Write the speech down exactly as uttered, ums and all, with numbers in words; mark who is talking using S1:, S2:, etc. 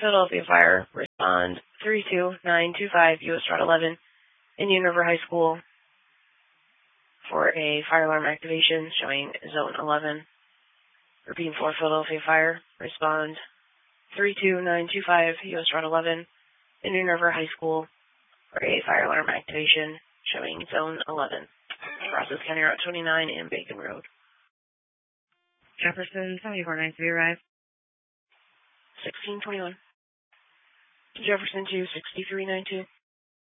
S1: Philadelphia Fire, respond three two nine two five U S Route eleven, Indian River High School, for a fire alarm activation showing Zone eleven. Repeating for Philadelphia Fire, respond three two nine two five U S Route eleven, Indian River High School, for a fire alarm activation showing Zone eleven. Process County Route twenty-nine and Bacon Road.
S2: Jefferson, seventy-four nine three arrive.
S1: sixteen twenty-one. Jefferson to sixty-three ninety-two.